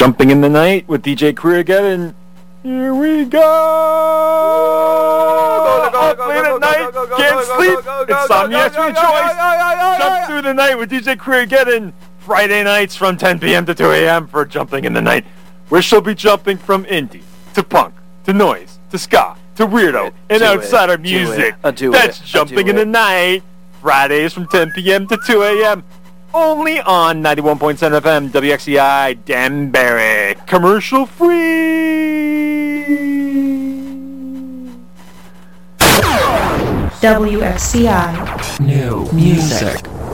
Jumping in the Night with DJ Kriyageddon. Here we go! Up late at night, can't sleep, insomnia is your choice. Jump through the night with DJ Kriyageddon. Friday nights from 10 p.m. to 2 a.m. for Jumping in the Night, where she'll be jumping from indie to punk to noise to ska to weirdo and outsider music. That's Jumping in the Night. Fridays from 10 p.m. to 2 a.m. Only on 91.7 FM WXCI Danbury. Commercial free. WXCI. New music.